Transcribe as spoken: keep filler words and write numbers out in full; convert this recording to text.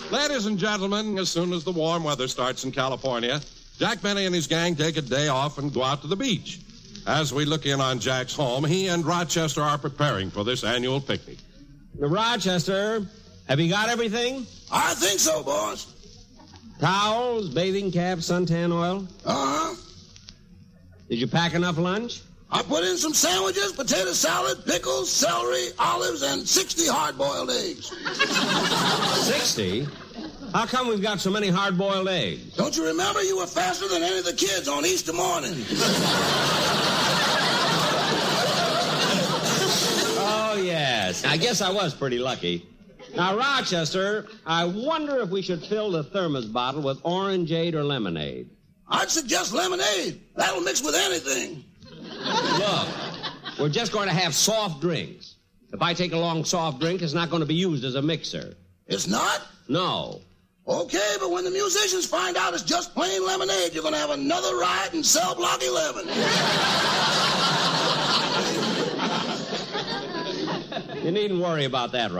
Ladies and gentlemen, as soon as the warm weather starts in California, Jack Benny and his gang take a day off and go out to the beach. As we look in on Jack's home, he and Rochester are preparing for this annual picnic. Now, Rochester, have you got everything? I think so, boss. Towels, bathing caps, suntan oil? Uh-huh. Did you pack enough lunch? I put in some sandwiches, potato salad, pickles, celery, olives, and sixty hard-boiled eggs. Sixty? How come we've got so many hard-boiled eggs? Don't you remember you were faster than any of the kids on Easter morning? Oh, yes. I guess I was pretty lucky. Now, Rochester, I wonder if we should fill the thermos bottle with orangeade or lemonade. I'd suggest lemonade. That'll mix with anything. Look, we're just going to have soft drinks. If I take a long soft drink, it's not going to be used as a mixer. It's not? No. Okay, but when the musicians find out it's just plain lemonade, you're going to have another riot in Cell Block eleven. You needn't worry about that,